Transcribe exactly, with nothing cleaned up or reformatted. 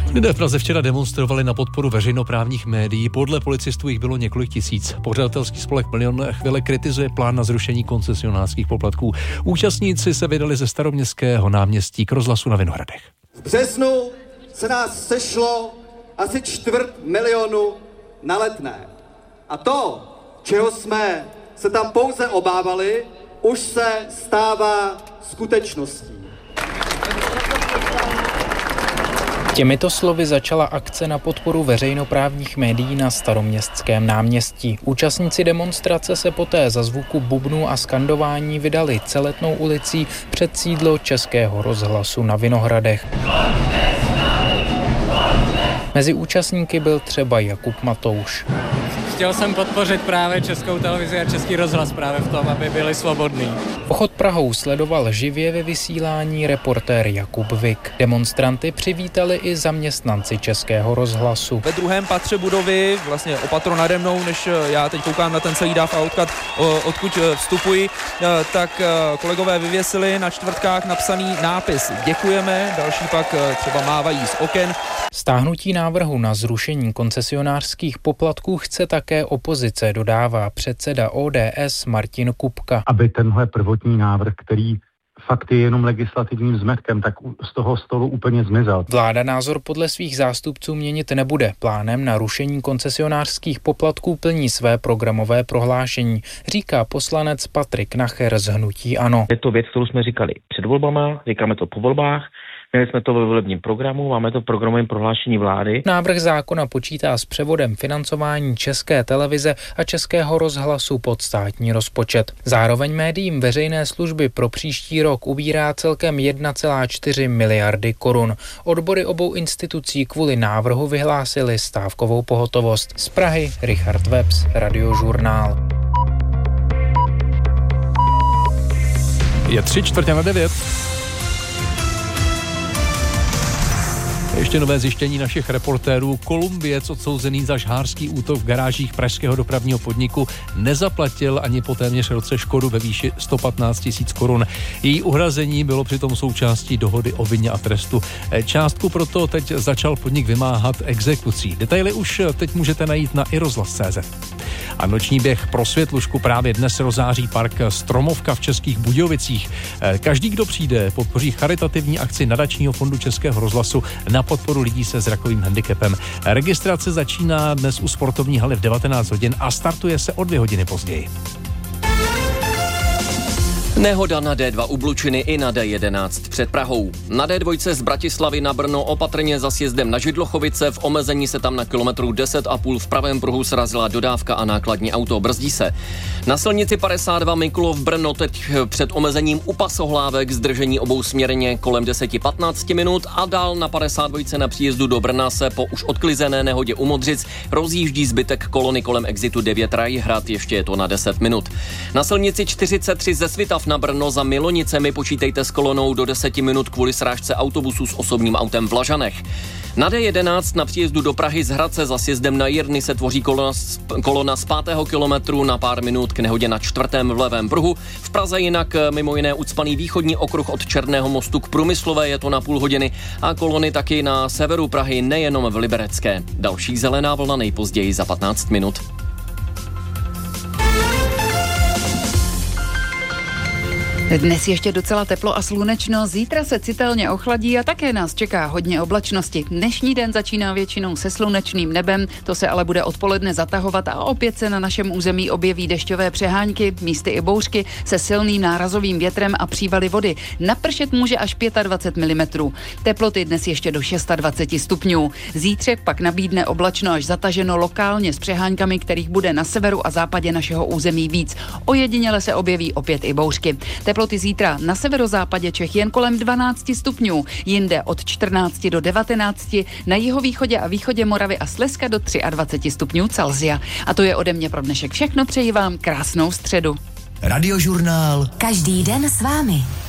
Lidé v Praze včera demonstrovali na podporu veřejnoprávních médií. Podle policistů jich bylo několik tisíc. Pořadatelský spolek Milion chvíle kritizuje plán na zrušení koncesionářských poplatků. Účastníci se vydali ze Staroměstského náměstí k rozhlasu na Vinohradech. V březnu se nás sešlo asi čtvrt milionu na Letné. A to, čeho jsme se tam pouze obávali, už se stává skutečností. Těmito slovy začala akce na podporu veřejnoprávních médií na Staroměstském náměstí. Účastníci demonstrace se poté za zvuku bubnů a skandování vydali Celetnou ulicí před sídlo Českého rozhlasu na Vinohradech. Mezi účastníky byl třeba Jakub Matouš. Chtěl jsem podpořit právě Českou televizi a Český rozhlas právě v tom, aby byli svobodní. Pochod Prahou sledoval živě ve vysílání reportér Jakub Vik. Demonstranty přivítali i zaměstnanci Českého rozhlasu. Ve druhém patře budovy, vlastně opatro nade mnou, než já teď koukám na ten celý dáv a odkud, odkud vstupuji, tak kolegové vyvěsili na čtvrtkách napsaný nápis Děkujeme, další pak třeba mávají z oken. Stáhnutí návrhu na zrušení koncesionářských poplatků chce také opozice, dodává předseda O D S Martin Kupka. Aby tenhle prvotní návrh, který fakt je jenom legislativním zmetkem, tak z toho stolu úplně zmizel. Vláda názor podle svých zástupců měnit nebude. Plánem na rušení koncesionářských poplatků plní své programové prohlášení, říká poslanec Patrik Nacher z hnutí ANO. Je to věc, kterou jsme říkali před volbama, říkáme to po volbách. Měli jsme to ve volebním programu, máme to v programovém prohlášení vlády. Návrh zákona počítá s převodem financování České televize a Českého rozhlasu pod státní rozpočet. Zároveň médiím veřejné služby pro příští rok ubírá celkem jedna celá čtyři miliardy korun. Odbory obou institucí kvůli návrhu vyhlásily stávkovou pohotovost. Z Prahy Richard Webs, Radiožurnál. Je tři čtvrtě na devět. Ještě nové zjištění našich reportérů. Kolumbiec odsouzený za žhářský útok v garážích pražského dopravního podniku nezaplatil ani po téměř roce škodu ve výši sto patnáct tisíc korun. Její uhrazení bylo přitom součástí dohody o vině a trestu. Částku proto teď začal podnik vymáhat exekucí. Detaily už teď můžete najít na i rozhlas tečka cé zet. A noční běh pro Světlušku právě dnes rozáří park Stromovka v Českých Budějovicích. Každý, kdo přijde, podpoří charitativní akci nadačního fondu Českého rozhlasu na podporu lidí se zrakovým handicapem. Registrace začíná dnes u sportovní haly v devatenáct hodin a startuje se o dvě hodiny později. Nehoda na D dva u Blučiny i na D jedenáct před Prahou. Na D dva z Bratislavy na Brno opatrně za sjezdem na Židlochovice, v omezení se tam na kilometru deset a půl v pravém pruhu srazila dodávka a nákladní auto, brzdí se. Na silnici padesát dva Mikulov Brno teď před omezením u Pasohlávek zdržení obou směrně kolem deset patnáct minut a dál na padesát dva na příjezdu do Brna se po už odklizené nehodě u Modřic rozjíždí zbytek kolony kolem exitu devět Rajhrad, ještě je to na deset minut. Na silnici čtyřicet tři ze Svitav na Brno za Milonicemi počítejte s kolonou do deseti minut kvůli srážce autobusu s osobním autem v Lažanech. Na D jedenáct na příjezdu do Prahy z Hradce za sjezdem na Jirny se tvoří kolona, kolona z pátého kilometru na pár minut k nehodě na čtvrtém v levém pruhu. V Praze jinak mimo jiné ucpaný východní okruh od Černého mostu k Průmyslové, je to na půl hodiny, a kolony taky na severu Prahy, nejenom v Liberecké. Další zelená vlna nejpozději za patnáct minut. Dnes ještě docela teplo a slunečno, zítra se citelně ochladí a také nás čeká hodně oblačnosti. Dnešní den začíná většinou se slunečným nebem, to se ale bude odpoledne zatahovat a opět se na našem území objeví dešťové přehánky, místy i bouřky se silným nárazovým větrem a přívaly vody. Napršet může až dvacet pět milimetrů. Teploty dnes ještě do dvacet šest stupňů. Zítřek pak nabídne oblačno až zataženo lokálně s přeháňkami, kterých bude na severu a západě našeho území víc. Ojediněle se objeví opět i bouřky. Teploty zítra na severozápadě Čech jen kolem dvanáct stupňů, jinde od čtrnáct do devatenácti, na jihovýchodě a východě Moravy a Slezska do dvacet tři stupňů Celsia. A to je ode mě pro dnešek všechno, přeji vám krásnou středu. Radiožurnál. Každý den s vámi.